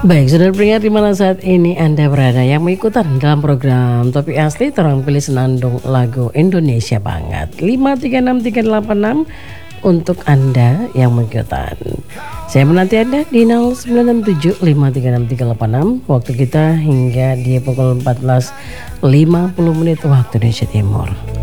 Baik, saudara pendengar di mana saat ini Anda berada yang mengikutan dalam program Topik Asli, terang pilih senandung lagu Indonesia banget 536386 untuk Anda yang mengikutan. Saya menanti Anda di 0967536386. Waktu kita hingga di pukul 14.50 waktu Indonesia Timur.